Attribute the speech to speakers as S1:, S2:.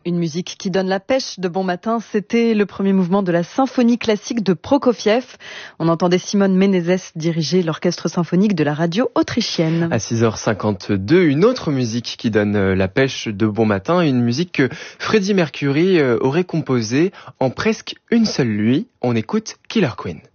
S1: Une musique qui donne la pêche de bon matin, c'était le premier mouvement de la symphonie classique de Prokofiev. On entendait Simone Menezes diriger l'orchestre symphonique de la radio autrichienne.
S2: À 6h52, une autre musique qui donne la pêche de bon matin, une musique que Freddie Mercury aurait composée en presque une seule nuit. On écoute Killer Queen.